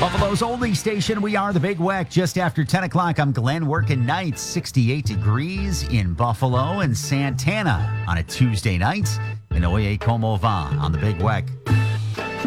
Buffalo's only station. We are the Big Weck. Just after 10 o'clock, I'm Glenn working nights. 68 degrees in Buffalo and Santana on a Tuesday night. And Oye Como Va on the Big Weck.